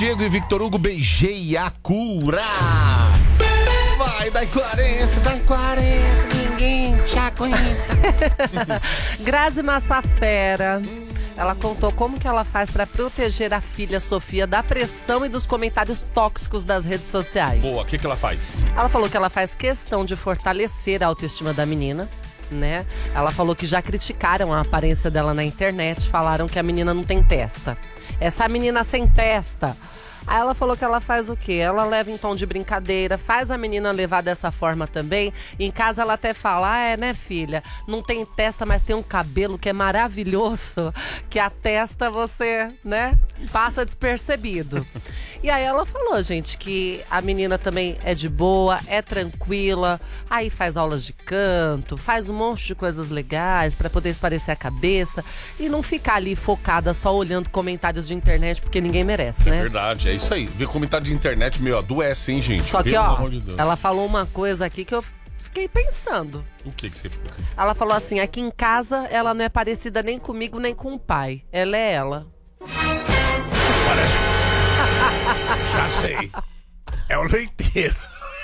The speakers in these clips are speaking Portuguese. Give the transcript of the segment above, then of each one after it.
Diego e Victor Hugo, beijei a cura. Vai, dai 40, ninguém te aguenta. Grazi Massafera, ela contou como que ela faz pra proteger a filha Sofia da pressão e dos comentários tóxicos das redes sociais. Boa, o que ela faz? Ela falou que ela faz questão de fortalecer a autoestima da menina, né? Ela falou que já criticaram a aparência dela na internet, falaram que a menina não tem testa. Essa menina sem testa. Aí ela falou que ela faz o quê? Ela leva em tom de brincadeira, faz a menina levar dessa forma também. Em casa ela até fala, né, filha? Não tem testa, mas tem um cabelo que é maravilhoso, que a testa você, né, passa despercebido. E aí ela falou, gente, que a menina também é de boa, é tranquila, aí faz aulas de canto, faz um monte de coisas legais pra poder esparecer a cabeça e não ficar ali focada só olhando comentários de internet, porque ninguém merece, né? É verdade, é isso aí. Ver comentário de internet, meu, adoece, hein, gente? Só que, Pelo ó, amor de Deus. ela falou uma coisa aqui que eu fiquei pensando. O que você ficou pensando? Ela falou assim, aqui em casa ela não é parecida nem comigo, nem com o pai. Ela é ela. Parece. Já sei. É o leiteiro.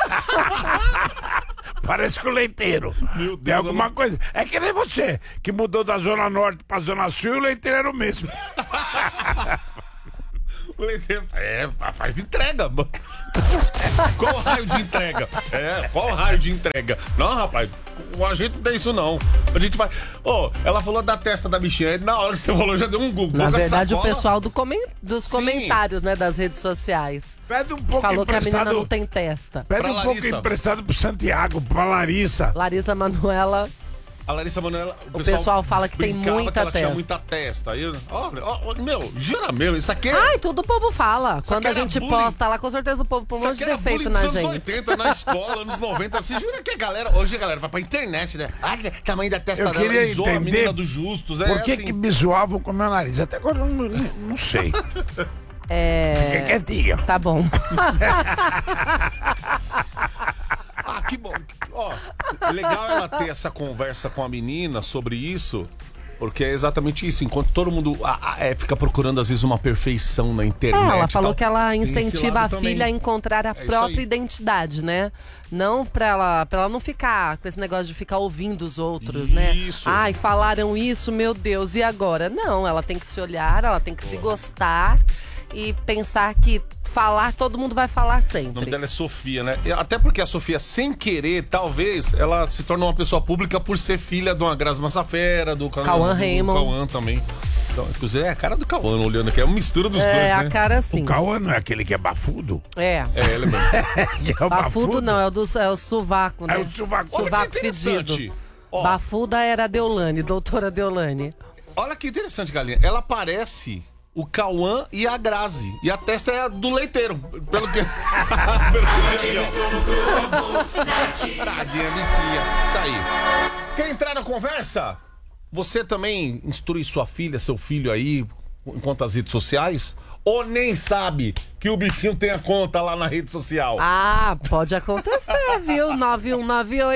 Parece que o leiteiro. Meu Deus, tem alguma coisa. É que nem você, que mudou da Zona Norte pra Zona Sul e o leiteiro era o mesmo. O leiteiro faz entrega, mano. Qual o raio de entrega? Qual o raio de entrega? Não, rapaz, a gente não tem isso não. A gente vai... ela falou da testa da bichinha, e na hora que você falou já deu um Google. Na verdade, o sacola... pessoal dos comentários, né, das redes sociais. Pede um pouco Falou que a menina emprestado. não tem testa. Pede Pra um pouco Larissa. emprestado pro Santiago, pra Larissa. Larissa Manoela, A Larissa Manoela, o pessoal fala que tem brincava muita que ela tinha testa. muita testa. Aí, meu, jura mesmo, isso aqui é... Ai, tudo o povo fala. Quando aqui a era gente bullying. posta lá, com certeza o povo põe um Isso monte aqui de era defeito bullying na dos anos gente. 80, na escola, anos 90. Você jura que a galera... Hoje a galera vai pra internet, né? Ai, tamanho da testa Eu dela. queria Zoa a entender menina dos justos. Por que assim. que me zoavam com o meu nariz? Até agora eu não sei. Fica quietinha. Tá bom. Ah, que bom. Ó, legal ela ter essa conversa com a menina sobre isso, porque é exatamente isso. Enquanto todo mundo fica procurando, às vezes, uma perfeição na internet. Ela falou tal, que ela tem esse incentiva a lado também. filha a encontrar a isso própria aí. identidade, né? Não pra ela não ficar com esse negócio de ficar ouvindo os outros, né? Isso. Ai, falaram isso, meu Deus, e agora? Não, ela tem que se olhar, ela tem que se gostar e pensar que falar, todo mundo vai falar O sempre. nome dela é Sofia, né? Até porque a Sofia, sem querer, talvez, ela se torne uma pessoa pública por ser filha de uma Grazi Massafera, do Cauã Raymond. Do Cauã também. Então, inclusive, é a cara do Cauã olhando aqui. É uma mistura dos dois, É, né? a cara assim. O Cauã não é aquele que é bafudo? É. É, ele mesmo. É o Bafudo não, é o sovaco, né? É o sovaco. Olha Sovaco que interessante. fedido. Ó, Bafuda era a Deolane, doutora Deolane. olha que interessante, Galinha. Ela parece o Cauã e a Grazi. E a testa é a do leiteiro. Pelo que... Tadinha, bichinha. Isso aí. Quer entrar na conversa? Você também instrui sua filha, seu filho aí, enquanto as redes sociais? Ou nem sabe que o bichinho tem a conta lá na rede social? Ah, pode acontecer, viu? 9198